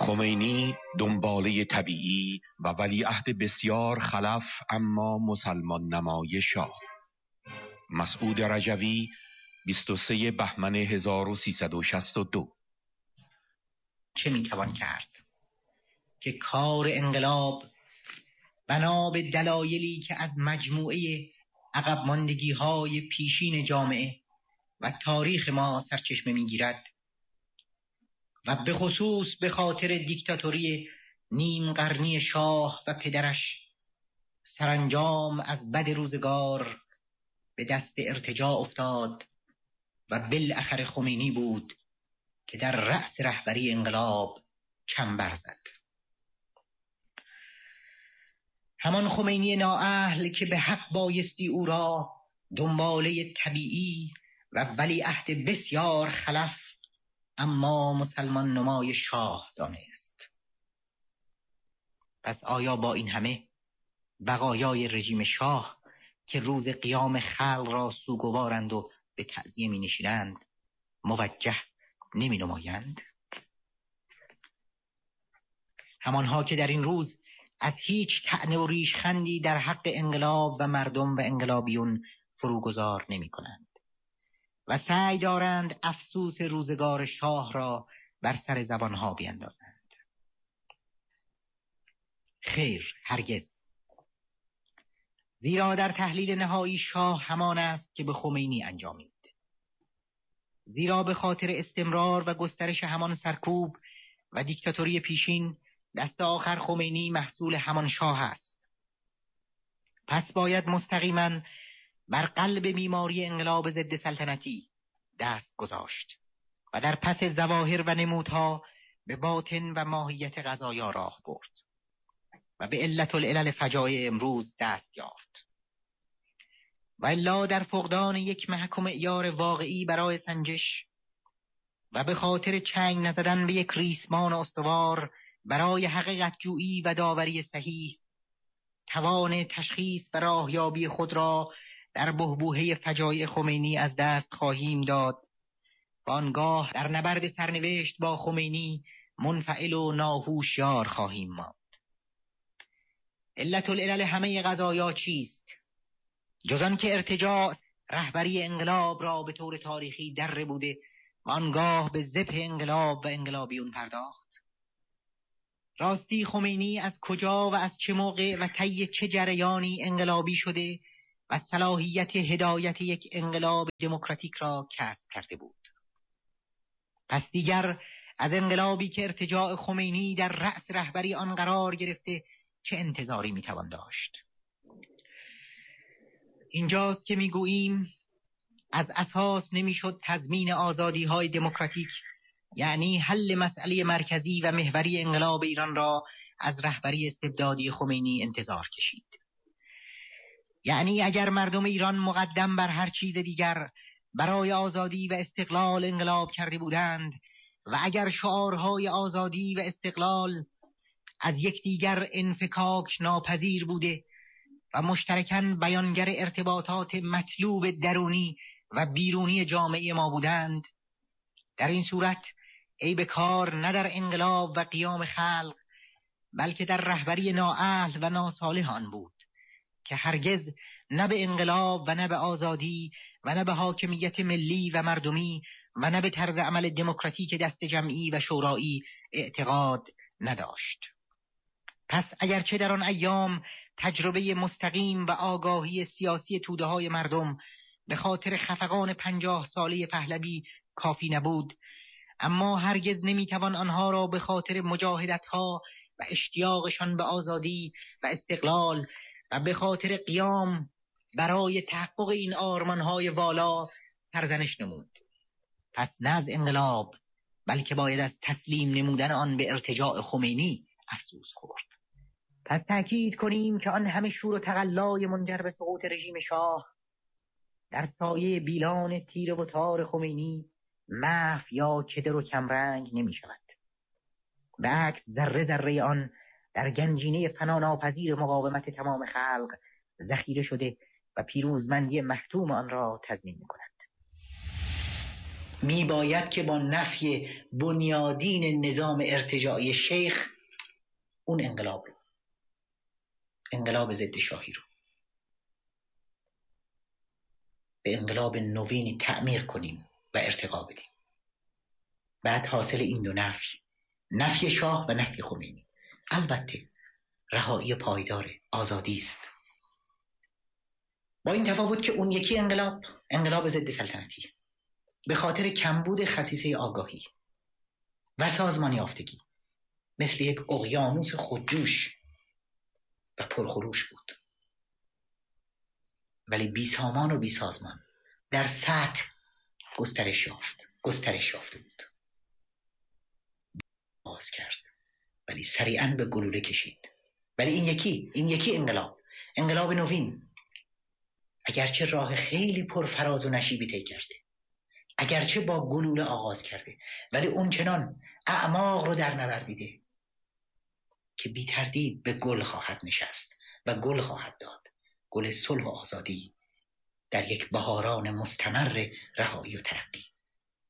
خمینی دنباله طبیعی و ولیعهد بسیار خلف اما مسلمان نمای شاه. مسعود رجوی 23 بهمن 1362. چه میتوان کرد که کار انقلاب بنا به دلایلی که از مجموعه عقب ماندگی‌های پیشین جامعه و تاریخ ما سرچشمه میگیرد و به خصوص به خاطر دیکتاتوری نیم قرنی شاه و پدرش سرانجام از بد روزگار به دست ارتجاع افتاد و بالاخره خمینی بود که در رأس رهبری انقلاب چنبر زد. همان خمینی نااهل که به حق بایستی او را دنباله طبیعی و ولیعهد بسیار خلف اما مسلمان نمای شاه دانست. پس آیا با این همه بقایای رژیم شاه که روز قیام خلق را سوگوارند و به تعزیه می نشینند موجه نمی نمایند؟ همانها که در این روز از هیچ طعنه و ریشخندی در حق انقلاب و مردم و انقلابیون فروگذار نمی کنند و سعی دارند افسوس روزگار شاه را بر سر زبانها بیندازند. خیر، هرگز. زیرا در تحلیل نهایی شاه همان است که به خمینی انجامید. زیرا به خاطر استمرار و گسترش همان سرکوب و دیکتاتوری پیشین دست آخر خمینی محصول همان شاه است. پس باید مستقیما بر قلب بیماری انقلاب ضد سلطنتی دست گذاشت و در پس ظواهر و نمودها به باطن و ماهیت قضایا راه برد و به علت العلل فجایع امروز دست یافت. و الا در فقدان یک محک و معیار واقعی برای سنجش و به خاطر چنگ نزدن به یک ریسمان استوار برای حقیقت جویی و داوری صحیح، توان تشخیص و راهیابی خود را در بحبوحه فجایع خمینی از دست خواهیم داد و آنگاه در نبرد سرنوشت با خمینی منفعل و ناهوشیار خواهیم ماند. علت العلل همه قضایا چیست؟ جز آن که ارتجاع رهبری انقلاب را به طور تاریخی در بوده و آنگاه به ذبح انقلاب و انقلابیون پرداخت. راستی خمینی از کجا و از چه موقع و طی چه جریانی انقلابی شده و صلاحیت هدایت یک انقلاب دموکراتیک را کسب کرده بود؟ پس دیگر از انقلابی که ارتجاع خمینی در رأس رهبری آن قرار گرفته چه انتظاری میتوان داشت؟ اینجاست که میگوییم از اساس نمیشد تضمین آزادی های دموکراتیک، یعنی حل مسئله مرکزی و محوری انقلاب ایران را از رهبری استبدادی خمینی انتظار کشید. یعنی اگر مردم ایران مقدم بر هر چیز دیگر برای آزادی و استقلال انقلاب کرده بودند و اگر شعارهای آزادی و استقلال از یکدیگر انفکاک ناپذیر بوده و مشترکاً بیانگر ارتباطات مطلوب درونی و بیرونی جامعه ما بودند، در این صورت عیب کار نه در انقلاب و قیام خلق بلکه در رهبری نااهل و ناصالح آن بود که هرگز نه به انقلاب و نه به آزادی و نه به حاکمیت ملی و مردمی و نه به طرز عمل دموکراتیک دست جمعی و شورایی اعتقاد نداشت. پس اگرچه در آن ایام تجربه مستقیم و آگاهی سیاسی توده‌های مردم به خاطر خفقان 50 ساله پهلوی کافی نبود، اما هرگز نمیتوان آنها را به خاطر مجاهدت‌ها و اشتیاقشان به آزادی و استقلال و به خاطر قیام برای تحقق این آرمان‌های والا سرزنش نمود. پس نه از انقلاب بلکه باید از تسلیم نمودن آن به ارتجاع خمینی افسوس خورد. پس تأکید کنیم که آن همه شور و تقلای منجر به سقوط رژیم شاه در سایه بیلان تیره و تار خمینی محو یا کدر و کمرنگ نمی شود. به عکس ذره ذره آن در گنجینه فناناپذیر مقاومت تمام خلق ذخیره شده و پیروزمندی محتوم آن را تضمین می کند. میباید که با نفی بنیادین نظام ارتجاعی شیخ اون انقلاب رو، انقلاب ضد شاهی رو، به انقلاب نوینی تعمیر کنیم و ارتقا بدیم. بعد حاصل این دو نفی شاه و نفی خمینی، البته رهایی پایدار آزادی است، با این تفاوت که اون یکی انقلاب ضد سلطنتی به خاطر کمبود خصیصه آگاهی و سازمان یافتگی مثل یک اقیانوس خودجوش و پرخروش بود، ولی بی سامان و بی سازمان در سطح گسترش یافته بود، باز کرد ولی سریعا به گلوله کشید. ولی این یکی انقلاب نوین، اگرچه راه خیلی پرفراز و نشیبی طی کرده، اگرچه با گلوله آغاز کرده، ولی اون چنان اعماق رو در نوردیده که بی تردید به گل خواهد نشست و گل خواهد داد، گل صلح و آزادی در یک بهاران مستمر رهایی و ترقی.